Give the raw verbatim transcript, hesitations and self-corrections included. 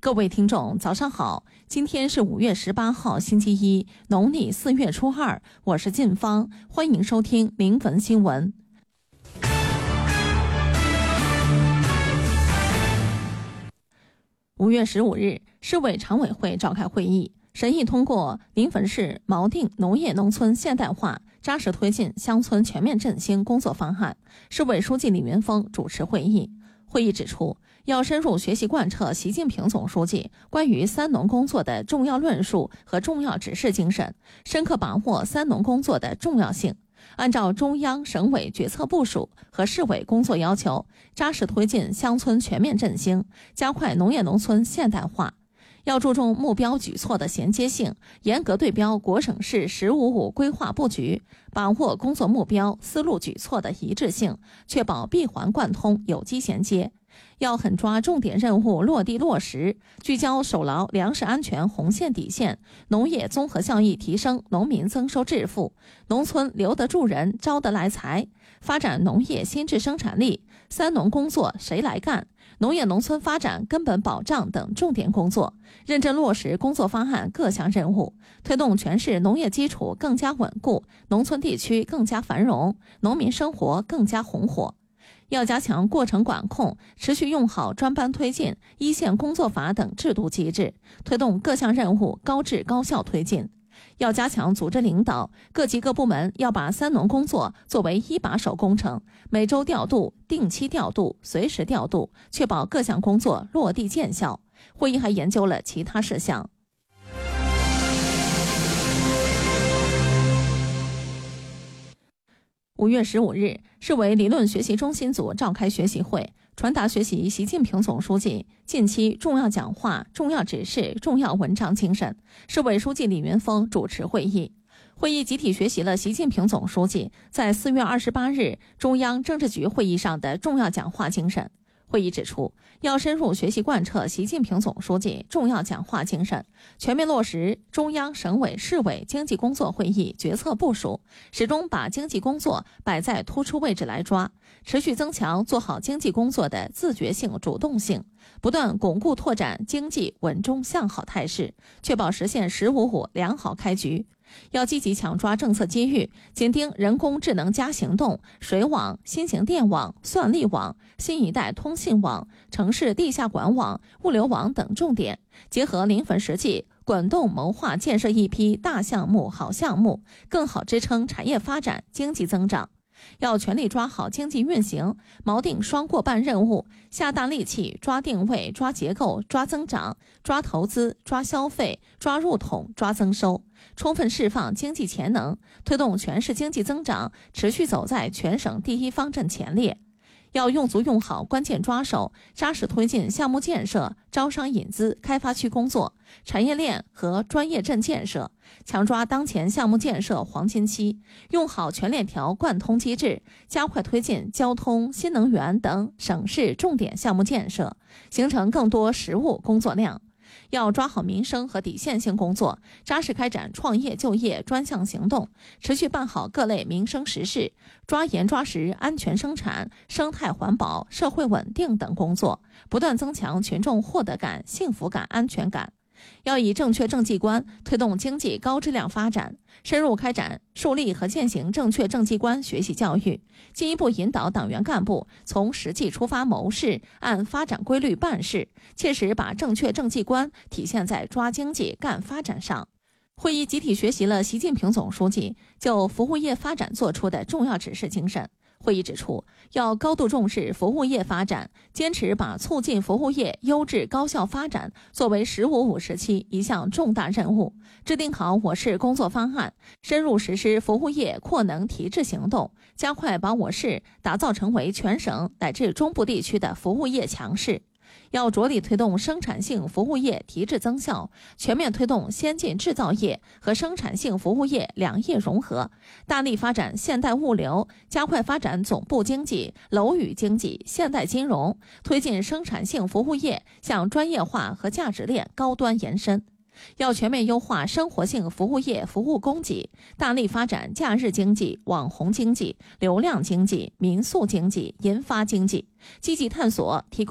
各位听众早上好，今天是五月十八号星期一，农历四月初二，我是晋芳，欢迎收听临汾新闻。五月十五日，市委常委会召开会议，审议通过临汾市锚定农业农村现代化，扎实推进乡村全面振兴工作方案。市委书记李云峰主持会议。会议指出，要深入学习贯彻习近平总书记关于三农工作的重要论述和重要指示精神，深刻把握三农工作的重要性，按照中央省委决策部署和市委工作要求，扎实推进乡村全面振兴，加快农业农村现代化。要注重目标举措的衔接性，严格对标国省市“十五五”规划布局，把握工作目标、思路举措的一致性，确保闭环贯通、有机衔接。要狠抓重点任务落地落实，聚焦守牢粮食安全红线底线，农业综合效益提升，农民增收致富，农村留得住人、招得来财，发展农业新质生产力，三农工作谁来干？农业农村发展根本保障等重点工作，认真落实工作方案各项任务，推动全市农业基础更加稳固，农村地区更加繁荣，农民生活更加红火。要加强过程管控，持续用好专班推进、一线工作法等制度机制，推动各项任务高质高效推进。要加强组织领导，各级各部门要把三农工作作为一把手工程，每周调度、定期调度、随时调度，确保各项工作落地见效。会议还研究了其他事项。五月十五日，市委理论学习中心组召开学习会，传达学习习近平总书记近期重要讲话、重要指示、重要文章精神。市委书记李云峰主持会议。会议集体学习了习近平总书记在四月二十八日中央政治局会议上的重要讲话精神。会议指出，要深入学习贯彻习近平总书记重要讲话精神，全面落实中央、省委、市委经济工作会议决策部署，始终把经济工作摆在突出位置来抓，持续增强做好经济工作的自觉性、主动性，不断巩固拓展经济稳中向好态势，确保实现“十五五”良好开局。要积极抢抓政策机遇，紧盯人工智能加行动、水网、新型电网、算力网、新一代通信网、城市地下管网、物流网等重点，结合临汾实际，滚动谋划建设一批大项目、好项目，更好支撑产业发展、经济增长。要全力抓好经济运行，锚定双过半任务，下大力气抓定位、抓结构、抓增长、抓投资、抓消费、抓入统、抓增收，充分释放经济潜能，推动全市经济增长持续走在全省第一方阵前列。要用足用好关键抓手，扎实推进项目建设、招商引资、开发区工作、产业链和专业镇建设，强抓当前项目建设黄金期，用好全链条贯通机制，加快推进交通、新能源等省市重点项目建设，形成更多实务工作量。要抓好民生和底线性工作，扎实开展创业就业专项行动，持续办好各类民生实事，抓严抓实安全生产、生态环保、社会稳定等工作，不断增强群众获得感、幸福感、安全感。要以正确政绩观推动经济高质量发展，深入开展树立和践行正确政绩观学习教育，进一步引导党员干部从实际出发谋事，按发展规律办事，切实把正确政绩观体现在抓经济干发展上。会议集体学习了习近平总书记就服务业发展作出的重要指示精神。会议指出，要高度重视服务业发展，坚持把促进服务业优质高效发展作为“十五五”时期一项重大任务，制定好我市工作方案，深入实施服务业扩能提质行动，加快把我市打造成为全省乃至中部地区的服务业强市。要着力推动生产性服务业提质增效，全面推动先进制造业和生产性服务业两业融合，大力发展现代物流，加快发展总部经济、楼宇经济、现代金融，推进生产性服务业向专业化和价值链高端延伸。要全面优化生活性服务业服务供给，大力发展假日经济、网红经济、流量经济、民宿经济、银发经济，积极探索提供